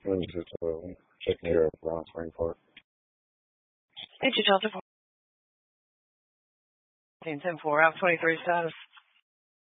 Let me just check near Brown Spring Park. Hey, Delta 10-4 out 23 status.